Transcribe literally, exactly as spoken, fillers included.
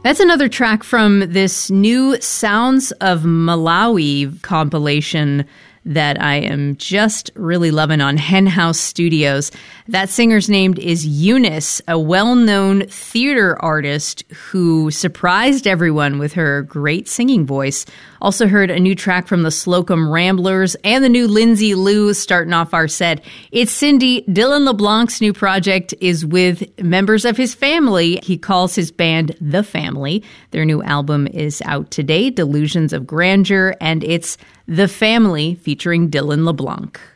That's another track from this new Sounds of Malawi compilation that I am just really loving on Hen House Studios. That singer's name is Eunice, a well-known theater artist who surprised everyone with her great singing voice. Also heard a new track from the Slocum Ramblers and the new Lindsay Lou starting off our set. It's Cindy. Dylan LeBlanc's new project is with members of his family. He calls his band The Family. Their new album is out today, Delusions of Grandeur, and it's The Family featuring Dylan LeBlanc.